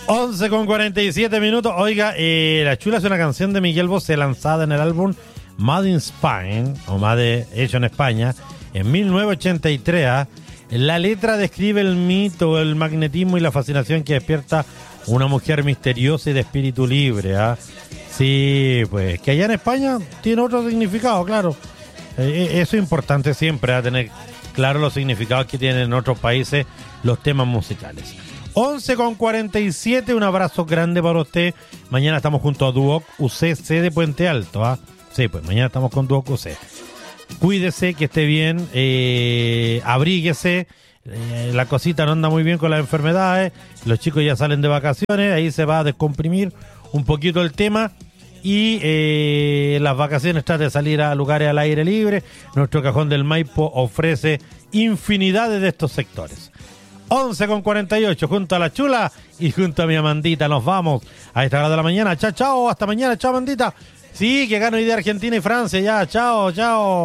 11:47. Oiga, La Chula es una canción de Miguel Bosé lanzada en el álbum Made in Spain, o Made hecho en España, en 1983. La letra describe el mito, el magnetismo y la fascinación que despierta una mujer misteriosa y de espíritu libre. Sí, pues, que allá en España tiene otro significado, claro. Eso es importante siempre, tener claro los significados que tienen en otros países los temas musicales. 11:47, un abrazo grande para usted. Mañana estamos junto a Duoc UC de Puente Alto. Sí, pues mañana estamos con Duoc UC. Cuídese, que esté bien, abríguese. La cosita no anda muy bien con las enfermedades. Los chicos ya salen de vacaciones, ahí se va a descomprimir un poquito el tema. Y las vacaciones trate de salir a lugares al aire libre. Nuestro Cajón del Maipo ofrece infinidades de estos sectores. 11:48, junto a La Chula y junto a mi Amandita. Nos vamos a esta hora de la mañana. Chao, chao, hasta mañana, chao, Amandita. Sí, que gano hoy de Argentina y Francia, ya, chao, chao.